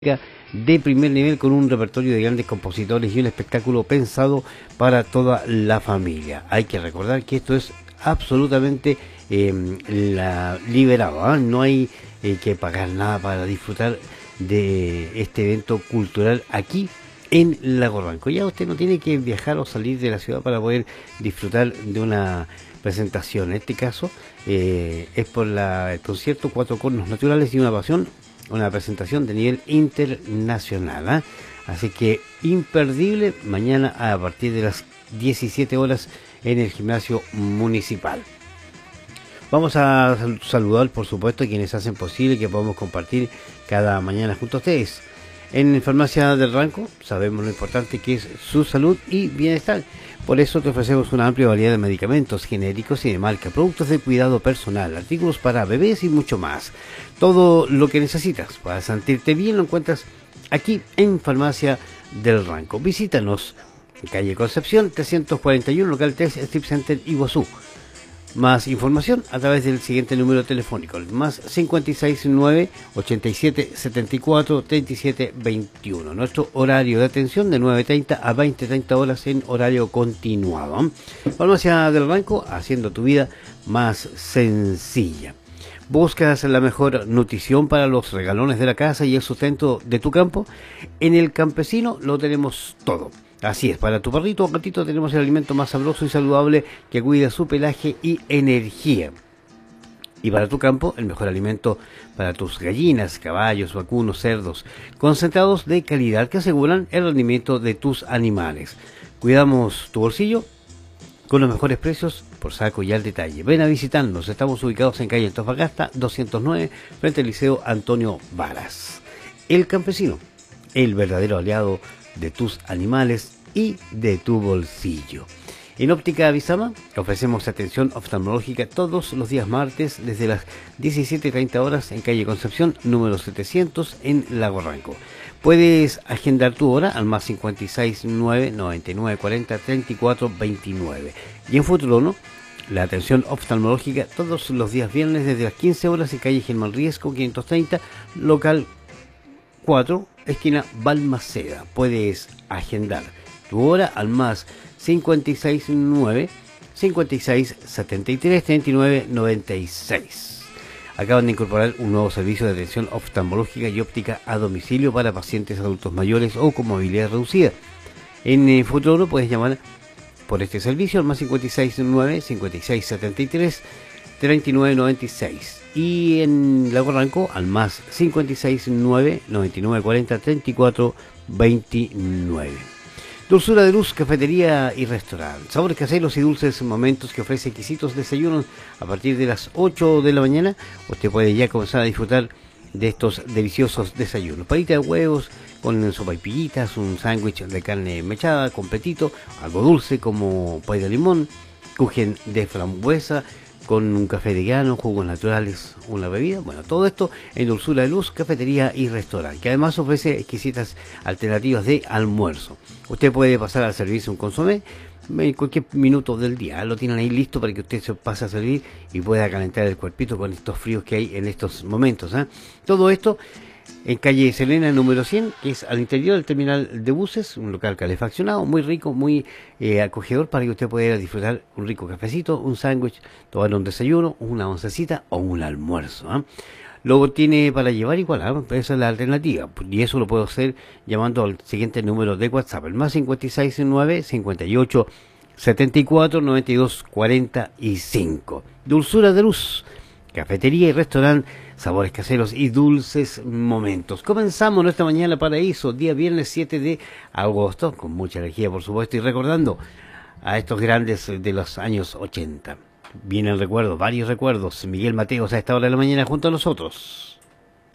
de primer nivel con un repertorio de grandes compositores y un espectáculo pensado para toda la familia. Hay que recordar que esto es absolutamente liberado, ¿eh? No hay que pagar nada para disfrutar de este evento cultural aquí en Lago Ranco. Ya usted no tiene que viajar o salir de la ciudad para poder disfrutar de una presentación. En este caso es por el concierto Cuatro Cornos Naturales y una Pasión, una presentación de nivel internacional, ¿eh? Así que imperdible mañana a partir de las 17 horas en el gimnasio municipal. Vamos a saludar, por supuesto, a quienes hacen posible que podamos compartir cada mañana junto a ustedes. En Farmacia del Ranco sabemos lo importante que es su salud y bienestar. Por eso te ofrecemos una amplia variedad de medicamentos genéricos y de marca, productos de cuidado personal, artículos para bebés y mucho más. Todo lo que necesitas para sentirte bien lo encuentras aquí en Farmacia del Ranco. Visítanos en calle Concepción 341, local 3, Strip Center Iguazú. Más información a través del siguiente número telefónico, el más 569 87 74 37 21. Nuestro horario de atención de 9:30 a 20:30 horas en horario continuado. Farmacia del Ranco, haciendo tu vida más sencilla. ¿Buscas la mejor nutrición para los regalones de la casa y el sustento de tu campo? En El Campesino lo tenemos todo. Así es, para tu perrito o gatito tenemos el alimento más sabroso y saludable que cuida su pelaje y energía. Y para tu campo, el mejor alimento para tus gallinas, caballos, vacunos, cerdos, concentrados de calidad que aseguran el rendimiento de tus animales. Cuidamos tu bolsillo con los mejores precios por saco y al detalle. Ven a visitarnos, estamos ubicados en calle Antofagasta 209, frente al Liceo Antonio Varas. El Campesino, el verdadero aliado de tus animales y de tu bolsillo. En Óptica Visama ofrecemos atención oftalmológica todos los días martes desde las 17:30 horas en calle Concepción número 700 en Lago Ranco. Puedes agendar tu hora al más 569 99 40 34 29. Y en Futurono, la atención oftalmológica todos los días viernes desde las 15 horas en calle Germán Riesco 530, local 4, esquina Balmaceda. Puedes agendar tu hora al más 569 56 73 39 96. Acaban de incorporar un nuevo servicio de atención oftalmológica y óptica a domicilio para pacientes adultos mayores o con movilidad reducida. En futuro puedes llamar por este servicio al más 569 56 73 39 96. Y en Lago Ranco al más 569 99 40 34 29. Dulzura de Luz, cafetería y restaurante. Sabores caseros y dulces momentos que ofrece exquisitos desayunos a partir de las 8 de la mañana. Usted puede ya comenzar a disfrutar de estos deliciosos desayunos. Palita de huevos con sopaipillitas, un sándwich de carne mechada completito, algo dulce como pay de limón, kuchen de frambuesa, con un café de grano, jugos naturales, una bebida. Bueno, todo esto en Dulzura de Luz, cafetería y restaurante, que además ofrece exquisitas alternativas de almuerzo. Usted puede pasar al servicio un consomé en cualquier minuto del día. Lo tienen ahí listo para que usted se pase a servir y pueda calentar el cuerpito con estos fríos que hay en estos momentos, ¿eh? Todo esto en calle Selena número 100, que es al interior del terminal de buses, un local calefaccionado, muy rico, muy acogedor para que usted pueda disfrutar un rico cafecito, un sándwich, tomar un desayuno, una oncecita o un almuerzo, ¿eh? Luego tiene para llevar igual, ¿eh? Esa es la alternativa, y eso lo puedo hacer llamando al siguiente número de WhatsApp, el más 569 58 74 92 45. Dulzura de Luz, cafetería y restaurante, sabores caseros y dulces momentos. Comenzamos nuestra mañana paraíso, día viernes 7 de agosto, con mucha energía por supuesto, y recordando a estos grandes de los años 80. Vienen recuerdos, varios recuerdos. Miguel Mateos a esta hora de la mañana junto a nosotros.